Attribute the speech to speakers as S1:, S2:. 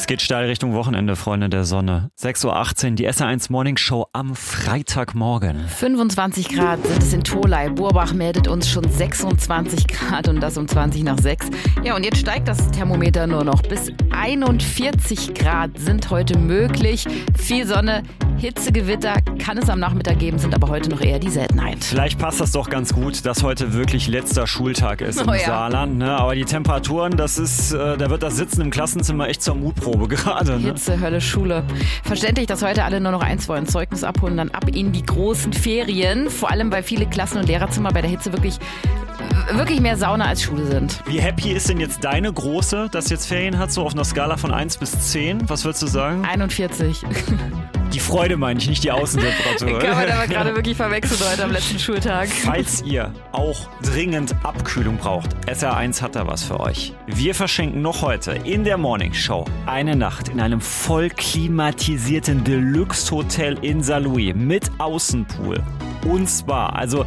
S1: Es geht steil Richtung Wochenende, Freunde der Sonne. 6.18 Uhr, die SR1 Morning Show am Freitagmorgen.
S2: 25 Grad sind es in Tholey. Burbach meldet uns schon 26 Grad und das um 20 nach 6. Ja, und jetzt steigt das Thermometer nur noch. Bis 41 Grad sind heute möglich. Viel Sonne, Hitzegewitter kann es am Nachmittag geben, sind aber heute noch eher die Seltenheit.
S1: Vielleicht passt das doch ganz gut, dass heute wirklich letzter Schultag ist im Saarland. Ne? Aber die Temperaturen, da wird das Sitzen im Klassenzimmer echt zur Mutprobe gerade. Ne?
S2: Hitze, Hölle, Schule. Verständlich, dass heute alle nur noch eins wollen, Zeugnis abholen, dann ab in die großen Ferien. Vor allem, weil viele Klassen- und Lehrerzimmer bei der Hitze wirklich mehr Sauna als Schule sind.
S1: Wie happy ist denn jetzt deine Große, dass jetzt Ferien hat, so auf einer Skala von 1 bis 10? Was würdest du sagen?
S2: 41.
S1: Die Freude meine ich, nicht die Außentemperatur.
S2: Kann man aber gerade wirklich verwechseln heute am letzten Schultag.
S1: Falls ihr auch dringend Abkühlung braucht, SR1 hat da was für euch. Wir verschenken noch heute in der Morning Show eine Nacht in einem voll klimatisierten Deluxe-Hotel in Saarlouis mit Außenpool. Und zwar,